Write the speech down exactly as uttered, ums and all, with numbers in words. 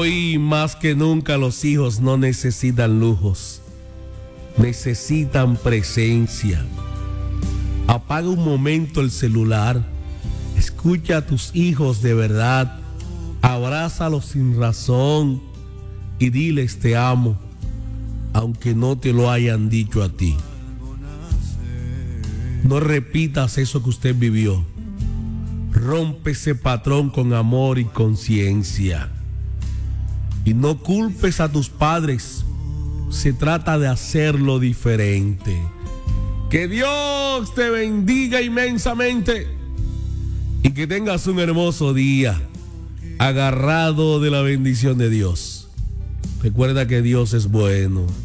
Hoy más que nunca los hijos no necesitan lujos, necesitan presencia. Apaga un momento el celular, escucha a tus hijos de verdad, abrázalos sin razón y diles te amo, aunque no te lo hayan dicho a ti. No repitas eso que usted vivió. Rompe ese patrón con amor y conciencia. Y no culpes a tus padres. Se trata de hacerlo diferente. Que Dios te bendiga inmensamente y que tengas un hermoso día agarrado de la bendición de Dios. Recuerda que Dios es bueno.